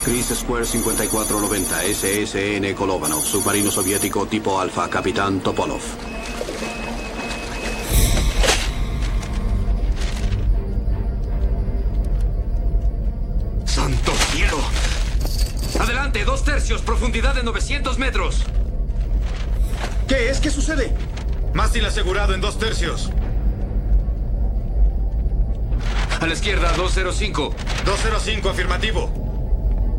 Chris Square 5490, SSN Kolovanov, submarino soviético tipo Alfa, capitán Topolov. ¡Santo cielo! ¡Adelante! 2/3, profundidad de 900 metros. ¿Qué es? ¿Qué sucede? Mástil asegurado en 2/3. A la izquierda, 205. 205, afirmativo.